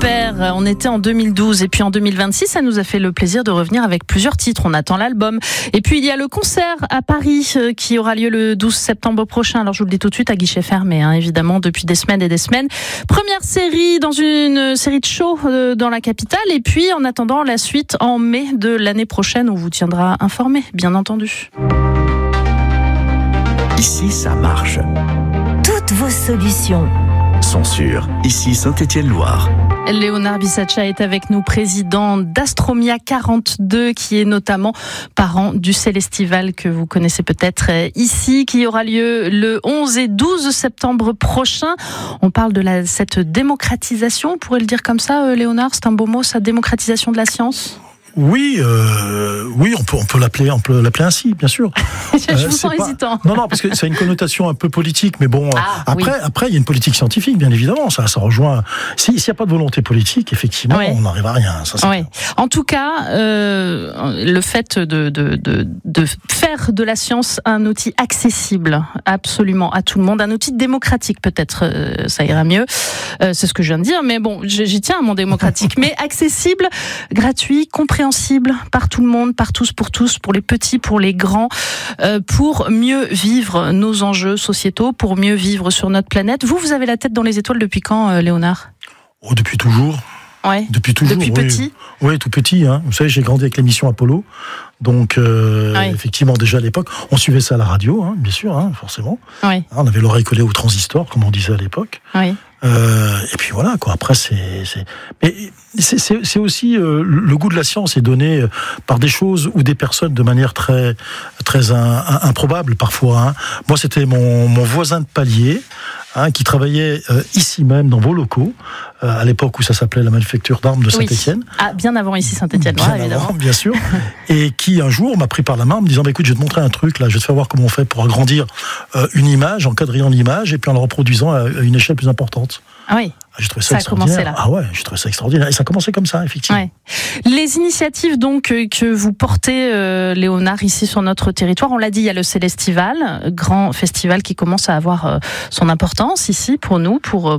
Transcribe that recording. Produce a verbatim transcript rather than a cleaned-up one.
Père. On était en deux mille douze et puis en deux mille vingt-six, ça nous a fait le plaisir de revenir avec plusieurs titres. On attend l'album. Et puis il y a le concert à Paris euh, qui aura lieu le douze septembre prochain. Alors je vous le dis tout de suite, à guichet fermé, hein, évidemment, depuis des semaines et des semaines. Première série dans une série de shows euh, dans la capitale. Et puis en attendant la suite en mai de l'année prochaine, on vous tiendra informé, bien entendu. Ici, ça marche. Toutes vos solutions sont sûres. Ici, Saint-Étienne-Loire. Léonard Bisaccia est avec nous, président d'Astromia quarante-deux, qui est notamment parent du Célestival que vous connaissez peut-être ici, qui aura lieu le onze et douze septembre prochain. On parle de la, cette démocratisation, on pourrait le dire comme ça, Léonard, c'est un beau mot, sa démocratisation de la science. Oui, euh, oui, on peut, on peut l'appeler, on peut l'appeler ainsi, bien sûr. Je vous euh, sens pas... hésitant. Non, non, parce que ça a une connotation un peu politique, mais bon. Ah, après, oui. après, il y a une politique scientifique, bien évidemment. Ça, ça rejoint. Si, s'il n'y a pas de volonté politique, effectivement, oui. on n'arrive à rien. Ça, oui. En tout cas, euh, le fait de, de, de, de faire de la science un outil accessible, absolument à tout le monde, un outil démocratique, peut-être, euh, ça ira mieux. Euh, c'est ce que je viens de dire, mais bon, j'y tiens à mon démocratique, mais accessible, gratuit, compréhensible. par tout le monde, par tous, pour tous, pour les petits, pour les grands, euh, pour mieux vivre nos enjeux sociétaux, pour mieux vivre sur notre planète. Vous, vous avez la tête dans les étoiles depuis quand, euh, Léonard ? Oh, depuis toujours. Ouais. Depuis toujours. Depuis oui. petit. Oui, tout petit. Hein. Vous savez, j'ai grandi avec l'émission Apollo. Donc, euh, oui. effectivement, déjà à l'époque, on suivait ça à la radio, hein, bien sûr, hein, forcément. Oui. On avait l'oreille collée au transistor, comme on disait à l'époque. Oui. Euh, et puis voilà, quoi. Après, c'est, c'est, mais c'est, c'est, c'est aussi euh, le goût de la science est donné par des choses ou des personnes de manière très, très un, un, improbable parfois. Hein. Moi, c'était mon, mon voisin de palier. Hein, qui travaillait euh, ici même dans vos locaux, euh, à l'époque où ça s'appelait la manufacture d'armes de Saint-Étienne. Oui. Ah, bien avant ici Saint-Étienne, bien évidemment. Avant, bien sûr. Et qui un jour m'a pris par la main en me disant bah, écoute, je vais te montrer un truc là, je vais te faire voir comment on fait pour agrandir euh, une image, en quadrillant l'image et puis en la reproduisant à une échelle plus importante. Ah oui. J'ai trouvé ça, ça extraordinaire. A commencé là. Ah ouais, j'ai trouvé ça extraordinaire. Et ça a commencé comme ça, effectivement. Ouais. Les initiatives donc que vous portez, euh, Léonard, ici sur notre territoire, on l'a dit, il y a le Célestival, grand festival qui commence à avoir euh, son importance ici pour nous, pour